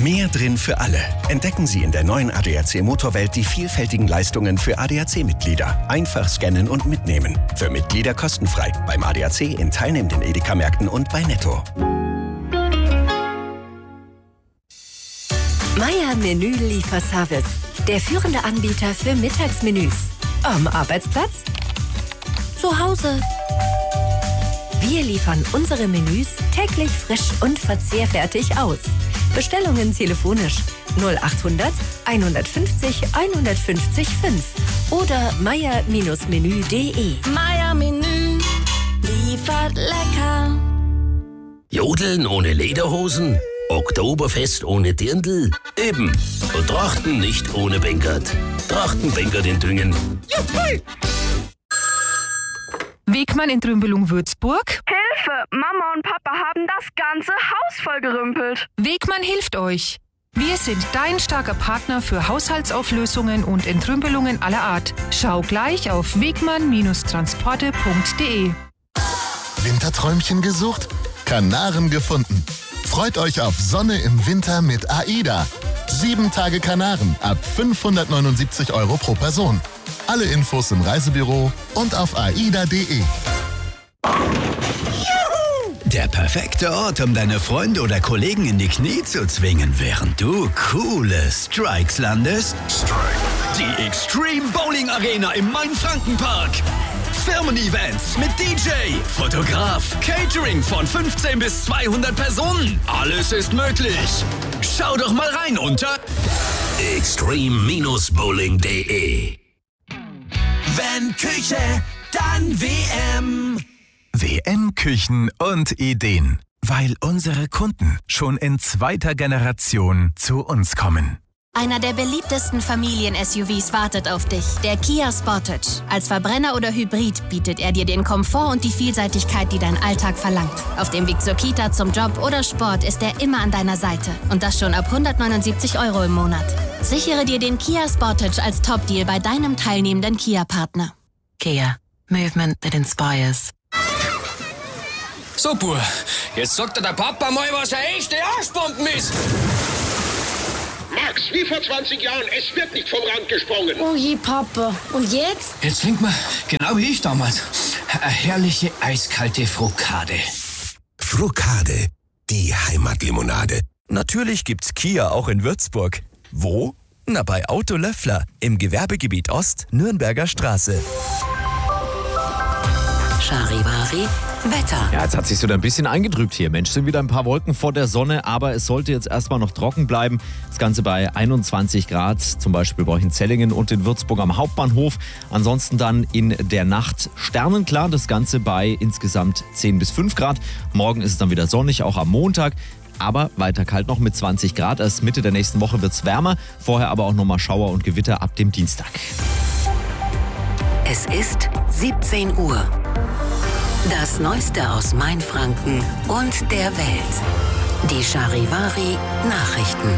Mehr drin für alle. Entdecken Sie in der neuen ADAC Motorwelt die vielfältigen Leistungen für ADAC-Mitglieder. Einfach scannen und mitnehmen. Für Mitglieder kostenfrei. Beim ADAC in teilnehmenden Edeka-Märkten und bei Netto. Meier Menü Lieferservice. Der führende Anbieter für Mittagsmenüs. Am Arbeitsplatz? Zu Hause? Wir liefern unsere Menüs täglich frisch und verzehrfertig aus. Bestellungen telefonisch 0800 150 150 5 oder meier-menü.de. Meier Menü liefert lecker. Jodeln ohne Lederhosen? Oktoberfest ohne Dirndl? Eben. Und Trachten nicht ohne Bänkert. Trachten Bänkert in Düngen. Juppie! Wegmann in Trümbelung-Würzburg. Hilfe! Mama und Papa haben das ganze Haus vollgerümpelt. Wegmann hilft euch. Wir sind dein starker Partner für Haushaltsauflösungen und Entrümpelungen aller Art. Schau gleich auf wegmann-transporte.de. Winterträumchen gesucht? Kanaren gefunden. Freut euch auf Sonne im Winter mit AIDA. 7 Tage Kanaren ab 579 € pro Person. Alle Infos im Reisebüro und auf aida.de. Der perfekte Ort, um deine Freunde oder Kollegen in die Knie zu zwingen, während du coole Strikes landest? Die Extreme Bowling Arena im Main-Franken-Park. Firmen-Events mit DJ, Fotograf, Catering von 15 bis 200 Personen. Alles ist möglich. Schau doch mal rein unter extreme-bowling.de. Wenn Küche, dann WM. WM Küchen und Ideen, weil unsere Kunden schon in 2. Generation zu uns kommen. Einer der beliebtesten Familien-SUVs wartet auf dich, der Kia Sportage. Als Verbrenner oder Hybrid bietet er dir den Komfort und die Vielseitigkeit, die dein Alltag verlangt. Auf dem Weg zur Kita, zum Job oder Sport ist er immer an deiner Seite. Und das schon ab 179 € im Monat. Sichere dir den Kia Sportage als Top-Deal bei deinem teilnehmenden Kia-Partner. Kia. Movement that inspires. So, Bub, jetzt sagt dir der Papa mal, was eine echte Arschbomben ist. Max, wie vor 20 Jahren, es wird nicht vom Rand gesprungen. Oh je, Papa. Und jetzt? Jetzt trinkt man, genau wie ich damals, eine herrliche eiskalte Frukade. Frukade, die Heimatlimonade. Natürlich gibt's Kia auch in Würzburg. Wo? Na, bei Auto Löffler im Gewerbegebiet Ost, Nürnberger Straße. Charivari Wetter. Ja, jetzt hat sich so ein bisschen eingetrübt hier. Mensch, sind wieder ein paar Wolken vor der Sonne, aber es sollte jetzt erstmal noch trocken bleiben. Das Ganze bei 21 Grad, zum Beispiel bei euch in Zellingen und in Würzburg am Hauptbahnhof. Ansonsten dann in der Nacht sternenklar, das Ganze bei insgesamt 10 bis 5 Grad. Morgen ist es dann wieder sonnig, auch am Montag. Aber weiter kalt noch mit 20 Grad. Erst Mitte der nächsten Woche wird es wärmer. Vorher aber auch nochmal Schauer und Gewitter ab dem Dienstag. Es ist 17 Uhr. Das Neueste aus Mainfranken und der Welt. Die Charivari Nachrichten.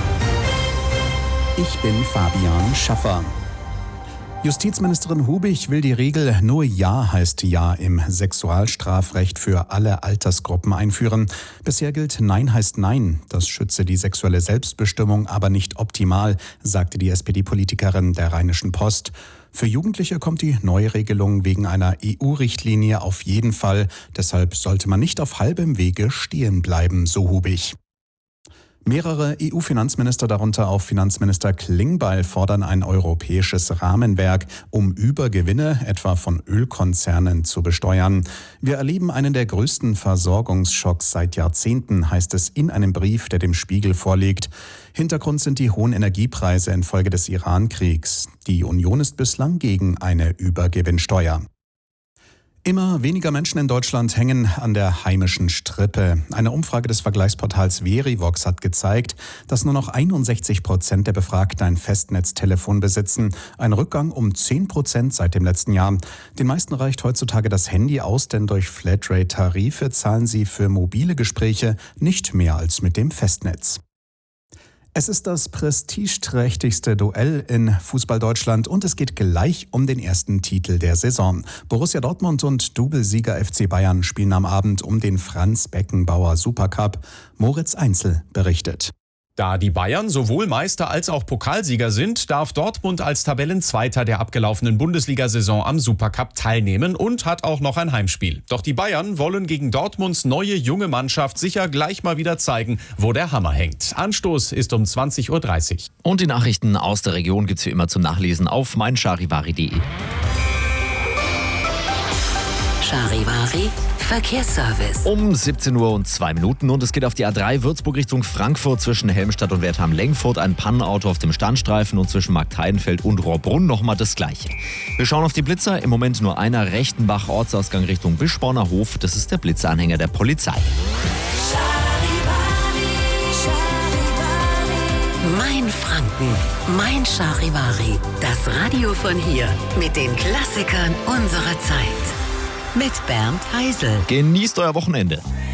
Ich bin Fabian Schaffer. Justizministerin Hubig will die Regel nur Ja heißt Ja im Sexualstrafrecht für alle Altersgruppen einführen. Bisher gilt Nein heißt Nein. Das schütze die sexuelle Selbstbestimmung aber nicht optimal, sagte die SPD-Politikerin der Rheinischen Post. Für Jugendliche kommt die Neuregelung wegen einer EU-Richtlinie auf jeden Fall. Deshalb sollte man nicht auf halbem Wege stehen bleiben, so Hubig. Mehrere EU-Finanzminister, darunter auch Finanzminister Klingbeil, fordern ein europäisches Rahmenwerk, um Übergewinne, etwa von Ölkonzernen, zu besteuern. Wir erleben einen der größten Versorgungsschocks seit Jahrzehnten, heißt es in einem Brief, der dem Spiegel vorliegt. Hintergrund sind die hohen Energiepreise infolge des Iran-Kriegs. Die Union ist bislang gegen eine Übergewinnsteuer. Immer weniger Menschen in Deutschland hängen an der heimischen Strippe. Eine Umfrage des Vergleichsportals Verivox hat gezeigt, dass nur noch 61% der Befragten ein Festnetztelefon besitzen. Ein Rückgang um 10% seit dem letzten Jahr. Den meisten reicht heutzutage das Handy aus, denn durch Flatrate-Tarife zahlen sie für mobile Gespräche nicht mehr als mit dem Festnetz. Es ist das prestigeträchtigste Duell in Fußball-Deutschland und es geht gleich um den ersten Titel der Saison. Borussia Dortmund und Doublesieger FC Bayern spielen am Abend um den Franz-Beckenbauer Supercup. Moritz Einzel berichtet. Da die Bayern sowohl Meister als auch Pokalsieger sind, darf Dortmund als Tabellenzweiter der abgelaufenen Bundesliga-Saison am Supercup teilnehmen und hat auch noch ein Heimspiel. Doch die Bayern wollen gegen Dortmunds neue junge Mannschaft sicher gleich mal wieder zeigen, wo der Hammer hängt. Anstoß ist um 20.30 Uhr. Und die Nachrichten aus der Region gibt's wie immer zum Nachlesen auf meincharivari.de. Charivari Verkehrsservice. Um 17.02 Uhr und es geht auf die A3 Würzburg Richtung Frankfurt zwischen Helmstadt und Wertheim-Lengfurt. Ein Pannenauto auf dem Standstreifen und zwischen Marktheidenfeld und Rohrbrunn nochmal das Gleiche. Wir schauen auf die Blitzer. Im Moment nur einer. Rechtenbach, Ortsausgang Richtung Bischborner Hof. Das ist der Blitzeranhänger der Polizei. Mein Franken, mein Charivari. Das Radio von hier mit den Klassikern unserer Zeit. Mit Bernd Heisel. Genießt euer Wochenende.